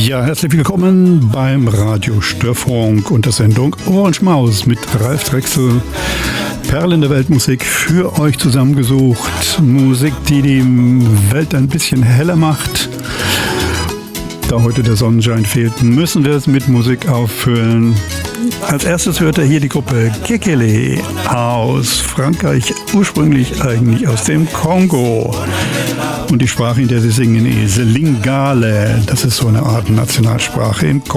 Ja, herzlich willkommen beim Radio Störfunk und der Sendung Orange Maus mit Ralf Drechsel. Perlen der Weltmusik für euch zusammengesucht. Musik, die die Welt ein bisschen heller macht. Da heute der Sonnenschein fehlt, müssen wir es mit Musik auffüllen. Als erstes hört er hier die Gruppe Kekele aus Frankreich, ursprünglich eigentlich aus dem Kongo. Und die Sprache, in der sie singen, ist Lingala. Das ist so eine Art Nationalsprache im Kongo.